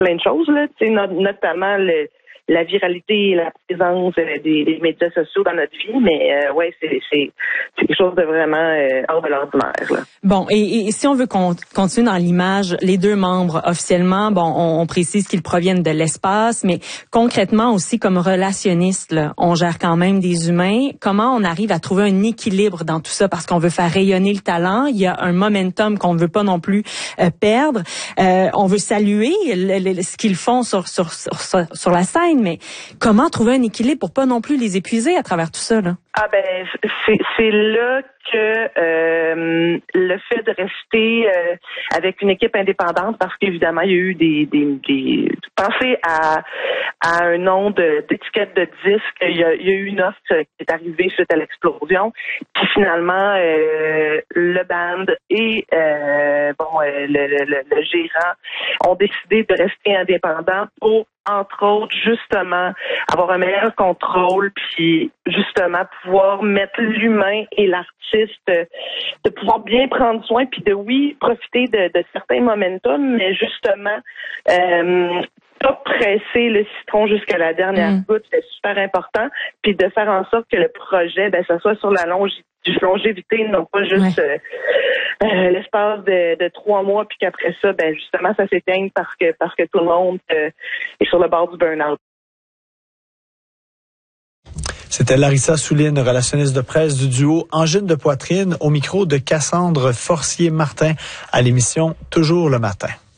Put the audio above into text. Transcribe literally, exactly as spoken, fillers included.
plein de choses, là, tu sais, not- notamment le, la viralité et la présence euh, des, des médias sociaux dans notre vie, mais euh, ouais, c'est, c'est, c'est quelque chose de vraiment euh, hors de l'ordinaire, là. Bon, et, et si on veut qu'on continue dans l'image, les deux membres officiellement, bon, on, on précise qu'ils proviennent de l'espace, mais concrètement aussi comme relationnistes, là, on gère quand même des humains. Comment on arrive à trouver un équilibre dans tout ça? Parce qu'on veut faire rayonner le talent, il y a un momentum qu'on ne veut pas non plus euh, perdre. Euh, on veut saluer le, le, ce qu'ils font sur, sur, sur, sur la scène, mais comment trouver un équilibre pour pas non plus les épuiser à travers tout ça, là? Ah ben c'est c'est là que euh, le fait de rester euh, avec une équipe indépendante, parce qu'évidemment il y a eu des des, des pensez à à un nom de d'étiquette de disque, il y a, il y a eu une offre qui est arrivée suite à l'explosion, puis finalement euh, le band et euh, bon euh, le, le, le, le gérant ont décidé de rester indépendants pour, entre autres, justement, avoir un meilleur contrôle, puis justement pouvoir mettre l'humain et l'artiste, de pouvoir bien prendre soin, puis de, oui, profiter de, de certains momentum, mais justement, euh, pas presser le citron jusqu'à la dernière mmh. goutte, c'est super important, puis de faire en sorte que le projet, ben, ça soit sur la longi- longévité, non pas juste ouais. euh, euh, l'espace de, de trois mois, puis qu'après ça, ben justement, ça s'éteigne parce que parce que tout le monde euh, est sur le bord du burn-out. C'était Larissa Souline, relationniste de presse du duo Angine de Poitrine, au micro de Cassandre Forcier-Martin à l'émission Toujours le matin.